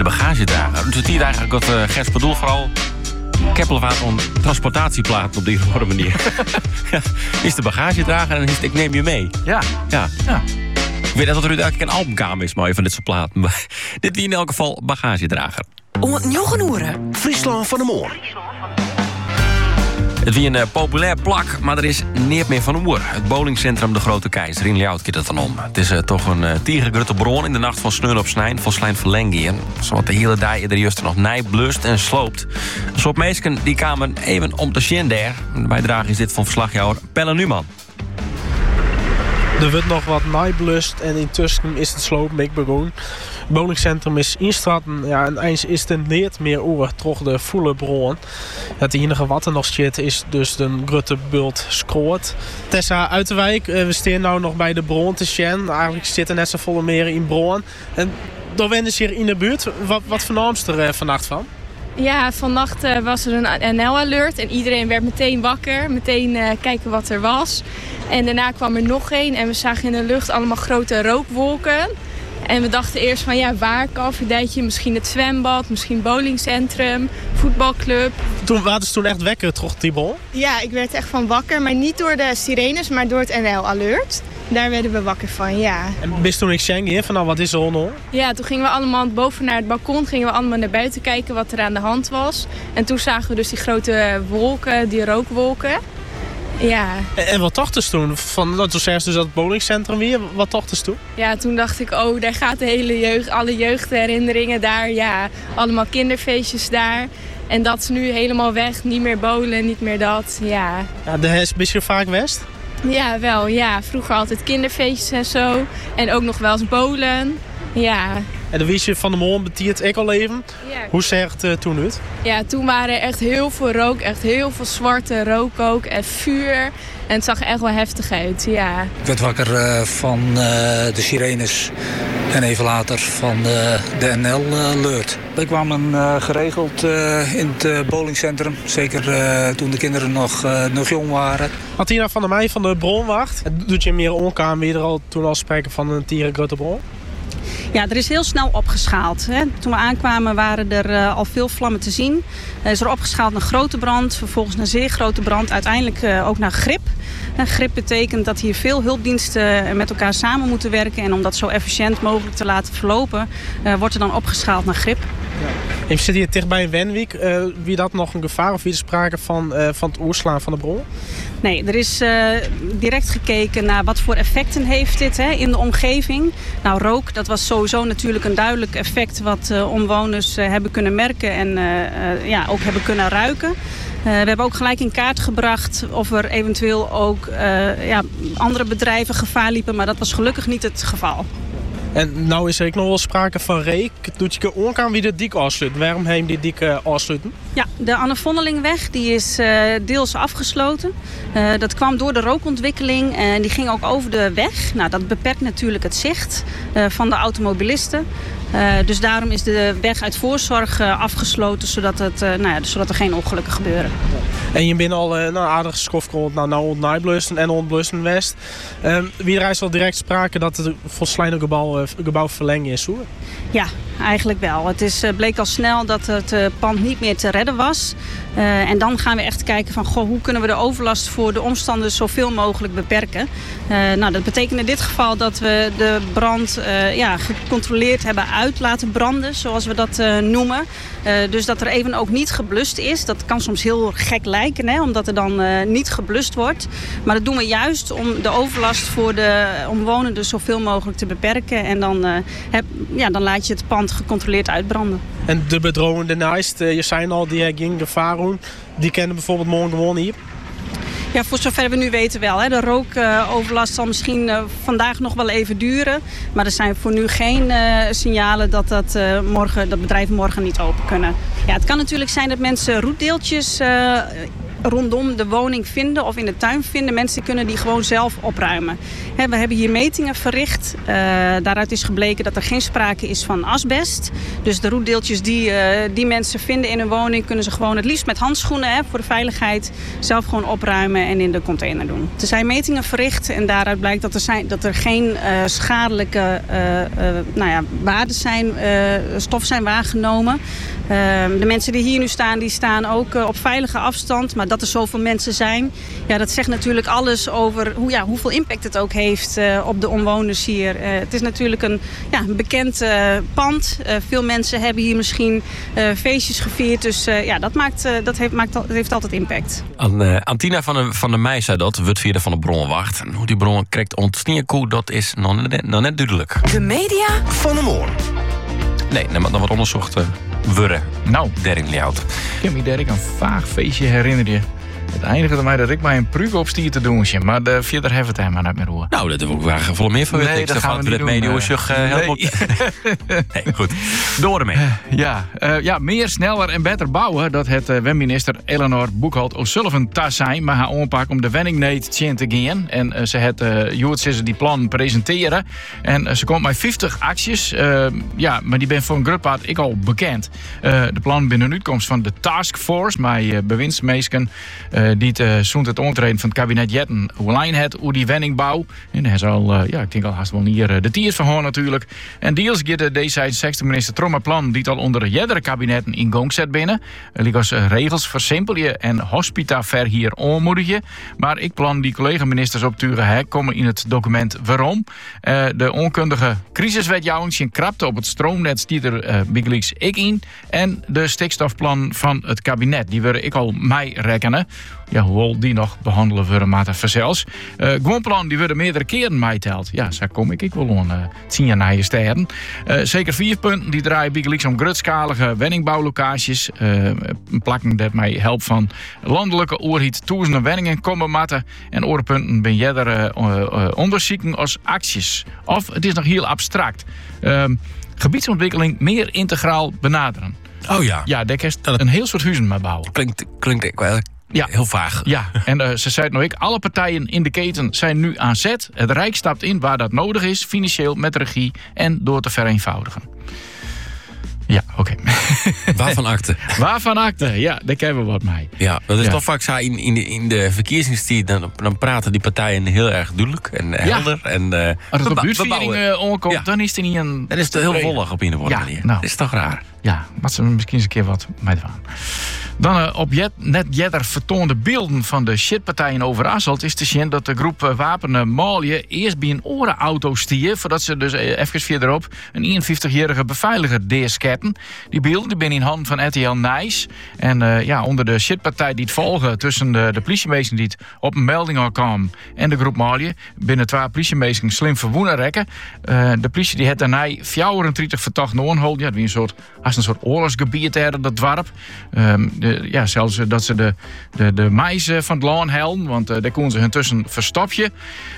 de bagagedrager. Dus het hier eigenlijk wat Gers bedoelt vooral... Keppelvaart om transportatieplaten op deze manier. Ja, is de bagagedrager en ik neem je mee. Ja. Ik weet dat er nu eigenlijk een albumkamer is, mooi van dit soort platen. Maar dit is in elk geval bagagedrager. Om het Jochenoeren. Friesland van de Moor. Het wie een populair plak, maar er is niet meer van oer. Het bowlingcentrum De Grote Keizer in Ljout keert het dan om. Het is toch een tiergrutte bron in de nacht van Sneur op Snijn, van Slijn Verlengien. Zowat de hele dag er juist nog nij blust en sloopt. Zo op meesken die kwamen even om te zien daar. De bijdrage is dit van verslagjouwer Pelle Numan. Er wordt nog wat naaiblust en intussen is het sloop mee begonnen. Het bowlingcentrum is instraten, ja, en eens is het niet meer over toch de volle bron. Het enige wat er nog zit is dus de grote bult skroot. Tessa Uiterwijk, we staan nu nog bij de bron te zien. Eigenlijk zitten net zo volle meer in bron. En daar wenden ze hier in de buurt. Wat vernaamst er vannacht van? Ja, vannacht was er een NL-alert en iedereen werd meteen wakker. Meteen kijken wat er was. En daarna kwam er nog één en we zagen in de lucht allemaal grote rookwolken. En we dachten eerst van ja, waar, Kalverdijtje, misschien het zwembad, misschien het bowlingcentrum, voetbalclub. Toen waren ze toen echt wekker, toch, Tibol? Ja, ik werd echt van wakker, maar niet door de sirenes, maar door het NL-alert. Daar werden we wakker van, ja. En wist toen ik Schengen van nou, wat is er nou? Ja, toen gingen we allemaal boven naar het balkon, gingen we allemaal naar buiten kijken wat er aan de hand was. En toen zagen we dus die grote wolken, die rookwolken. Ja. En wat dachten ze toen? Toen zei ze dus dat het bowlingcentrum weer. Wat dachten ze toen? Ja, toen dacht ik, oh, daar gaat de hele jeugd, alle jeugdherinneringen daar. Ja, allemaal kinderfeestjes daar. En dat is nu helemaal weg. Niet meer bowlen, niet meer dat. Ja. Ja, de is misschien vaak West? Ja, wel. Ja, vroeger altijd kinderfeestjes en zo. En ook nog wel eens bowlen. Ja. En de wiesje van de Moor betiert ik al even. Ja. Hoe zegt het toen uit? Ja, toen waren er echt heel veel rook. Echt heel veel zwarte rook ook. En vuur. En het zag er echt wel heftig uit, ja. Ik werd wakker van de sirenes. En even later van de NL-alert. Wij kwamen geregeld in het bowlingcentrum. Zeker toen de kinderen nog jong waren. Martina van der Meij van de Bronwacht. Doet je meer onkaan weer al toen al spreken van een tierengrote bron? Ja, er is heel snel opgeschaald. Hè. Toen we aankwamen waren er al veel vlammen te zien. Er is er opgeschaald naar grote brand, vervolgens naar zeer grote brand. Uiteindelijk ook naar grip. Grip betekent dat hier veel hulpdiensten met elkaar samen moeten werken. En om dat zo efficiënt mogelijk te laten verlopen, wordt er dan opgeschaald naar grip. Ja. Je zit hier dichtbij in Wenwiek. Wie dat nog een gevaar of wie er sprake van het oerslaan van de bron? Nee, er is direct gekeken naar wat voor effecten heeft dit in de omgeving. Nou, rook, dat was sowieso natuurlijk een duidelijk effect wat omwoners hebben kunnen merken en ook hebben kunnen ruiken. We hebben ook gelijk in kaart gebracht of er eventueel ook andere bedrijven gevaar liepen, maar dat was gelukkig niet het geval. En nou is er ook nog wel sprake van reek. Doet je onkaan wie de dik afsluiten? Waarom heem die dik afsluiten? Ja, de Anne Vondelingweg die is deels afgesloten. Dat kwam door de rookontwikkeling en die ging ook over de weg. Nou, dat beperkt natuurlijk het zicht van de automobilisten. Dus daarom is de weg uit voorzorg afgesloten, zodat er geen ongelukken gebeuren. En je bent al aardig schofgerold naar ontnijblussen en ontblussen West. Wie er is al direct sprake dat het volslijn een gebouw verlengen is, hoor? Ja, eigenlijk wel. Het bleek al snel dat het pand niet meer te redden was. En dan gaan we echt kijken van hoe kunnen we de overlast voor de omstanders zoveel mogelijk beperken. Dat betekent in dit geval dat we de brand gecontroleerd hebben uit laten branden, zoals we dat noemen. Dus dat er even ook niet geblust is. Dat kan soms heel gek lijken, omdat er dan niet geblust wordt. Maar dat doen we juist om de overlast voor de omwonenden zoveel mogelijk te beperken. En dan laat je het pand gecontroleerd uitbranden. En de bedrogen daarnaast, je zei al, die ging gevaar doen. Die kennen bijvoorbeeld morgen gewoon hier? Ja, voor zover we nu weten wel. Hè. De rookoverlast zal misschien vandaag nog wel even duren. Maar er zijn voor nu geen signalen dat bedrijven morgen niet open kunnen. Ja, het kan natuurlijk zijn dat mensen roetdeeltjes rondom de woning vinden of in de tuin vinden. Mensen kunnen die gewoon zelf opruimen. We hebben hier metingen verricht. Daaruit is gebleken dat er geen sprake is van asbest. Dus de roetdeeltjes die mensen vinden in hun woning kunnen ze gewoon het liefst met handschoenen voor de veiligheid zelf gewoon opruimen en in de container doen. Er zijn metingen verricht en daaruit blijkt dat er geen schadelijke waarden zijn, stof zijn waargenomen. De mensen die hier nu staan, die staan ook op veilige afstand. Maar dat er zoveel mensen zijn, dat zegt natuurlijk alles over hoeveel impact het ook heeft op de omwoners hier. Het is natuurlijk een bekend pand. Veel mensen hebben hier misschien feestjes gevierd. Dus dat heeft altijd impact. Antina van der Meij zei dat, wutvierde van de Bronwacht. Hoe die bron krijgt ontsnierkoe, dat is nog net duidelijk. De media van de morgen. Nee, dan wordt onderzocht worden. Nou, Derring Ljout. Ik heb me Derek een vaag feestje herinneren. Het eindigde mij dat ik bij een pruik op stier te doen. Maar verder hebben we het helemaal niet meer hoor. Nou, dat wil ik graag vol meer van weten. Nee, dat gaan we niet doen. Nee, goed. Door ermee. Meer, sneller en beter bouwen. Dat het wendminister Eleanor Boekholt O'Sullivan tas zijn. Maar haar aanpak om de wenningneet te gaan. En ze het die plan presenteren. En ze komt met 50 acties. Maar die ben voor een groot part ik al bekend. De plan binnen een uitkomst van de taskforce. Met bewindsmeesken. Die zoent het optreden van het kabinet Jetten hoe lijn het hoe die wenningbouw. En hij zal, ik denk al haast wel hier de tiers van hoor natuurlijk. En deels gaat de D66-minister Tromme plan die al onder jedere kabinetten in gang zet binnen. Ligos regels versimpelen en hospita ver hier aanmoedigen. Maar ik plan die collega-ministers opturen komen in het document waarom. De onkundige crisiswetjouwing zijn krapte op het stroomnet stiet er Big Leaks ik in. En de stikstofplan van het kabinet, die willen ik al mij rekenen. Ja, hoewel die nog behandelen we maar verzels. Gwonplan die worden meerdere keren meeteld. Ja, zo kom ik wel aan 10 jaar naar je sterren. Zeker 4 punten die draaien Big Leaks om grootschalige wenningbouwlocaties. Plakken dat mij helpt van landelijke oorhiet duizenden wenningen komen matten. En oorpunten ben jij er onderzoeken als acties. Of het is nog heel abstract. Gebiedsontwikkeling meer integraal benaderen. Oh ja. Ja, daar kan een heel soort huizen mee bouwen. Klinkt wel heel vaag. Ja, en ze zei het nou alle partijen in de keten zijn nu aan zet. Het Rijk stapt in waar dat nodig is, financieel, met regie en door te vereenvoudigen. Ja, oké. Waarvan akte? Waarvan akte, ja, daar kennen we wat mee. Ja, dat is toch vaak zo in de verkiezingstijd, dan praten die partijen heel erg duidelijk en helder. En, als het op buurtviering omkomt, dan is het niet een... Dan is het heel vollig op een of andere manier. Dat is toch raar? Ja, wat ze misschien eens een keer wat mee doen. Dan op net jeder vertoonde beelden van de shitpartijen over Asselt is te zien dat de groep wapenen Malje eerst bij een orenauto stier voordat ze dus even verderop een 51-jarige beveiliger deersketten. Die beelden zijn in handen van RTL Nijs. En onder de shitpartij die het volgen tussen de politiemeesters die het op een melding al kwamen en de groep Malje binnen 2 politiemeesters slim verwoenen rekken. De politie die het daarna 34 verdachten aanhouden. Ja, wie een soort oorlogsgebied daar dat dorp. Zelfs dat ze de mais van het land helden, want daar konden ze hun tussen verstopje.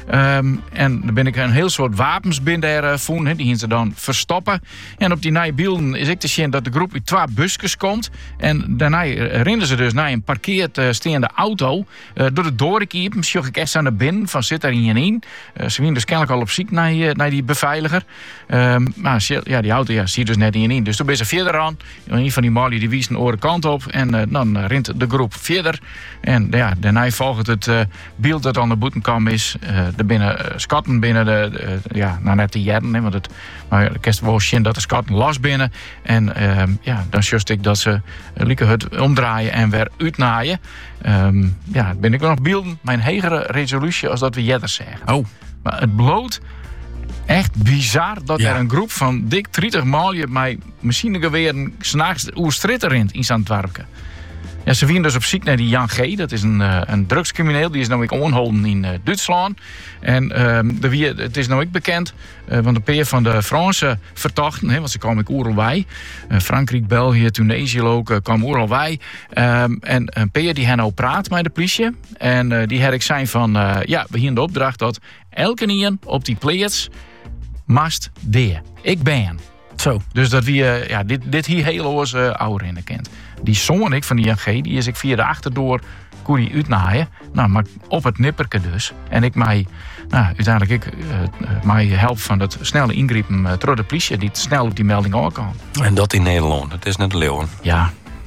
En dan ben ik een heel soort wapens binnen daar vonden, die gaan ze dan verstoppen. En op die nieuwe beelden is ik te zien dat de groep uit 2 busjes komt. En daarna rennen ze dus naar een parkeerd staande auto. Door de doorkiepen, zag ik echt aan de binnen van zit daar in. Ze zijn dus kennelijk al op ziek naar die beveiliger. Maar die auto ziet dus net in. Dus toen ben ze verder aan. Een van die Mali die wies een oren kant op. En dan rent de groep verder. En daarna volgt het beeld dat aan de boetenkam is. Er binnen skatten binnen net de jaren. Want maar de kerst wel zien dat de skatten las binnen. En dan just ik dat ze lieke het omdraaien en weer uitnaaien. Ben ik nog beelden. Mijn hegere resolutie als dat we jedder zeggen. Oh. Maar het bloot echt bizar dat er een groep van dik 30 Malje mij misschien weer s'nachts oerstritter rint in Zandwarpke. Ja, ze vieren dus op ziek naar die Jan G. Dat is een drugscrimineel. Die is nou ook onholden in Duitsland. En het is nou ook bekend. Want een paar van de Franse verdachten, want ze kwamen ook overal bij. Frankrijk, België, Tunesië ook, kwamen overal bij. En een paar die nou praat met de politie. En die heb ik zijn van, we hier de opdracht dat elke nien op die plaats mast deer. Ik ben. Zo. Dus dat dit hier heel oors ouder in de kent. Die zong ik van die Jan G, die is ik via de achterdoor koerie uitnaaien. Nou, maar op het nipperke dus. En ik mij, uiteindelijk mij help van het snelle ingrepen door de politie die snel op die melding aankwam. En dat in Nederland, het is net de Leeuwen. Ja.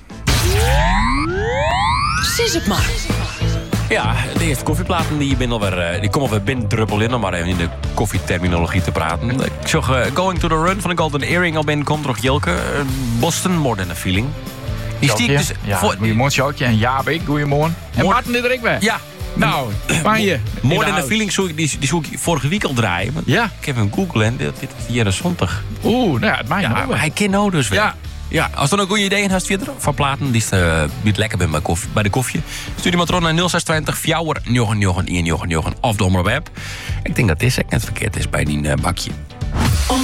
Sis het maar. Ja, de eerste koffieplaten die komen alweer binnendruppel in... om maar even in de koffieterminologie te praten. Ik zag Going to the Run van de Golden Earring al binnenkomt. Nog Jilke. Boston, More Than a Feeling. Die stiek dus... Goeiemorgen, Sjoukje. En Jaap, goeiemorgen. En Martin is er ook bij. Ja. Nou, Spanje. More Than a Feeling, die zoek ik vorige week al draaien. Ja. Ik heb hem Google en dit is hier zondag. Nou ja, het mij maar hij kent nou dus weer. Ja, als er een goede idee in hebt verder van platen, die is lekker bij de koffie. Stuur die maar naar 0620 4 9 9 1 9 9 of de Omroep app. Ik denk dat dit net verkeerd is bij die bakje.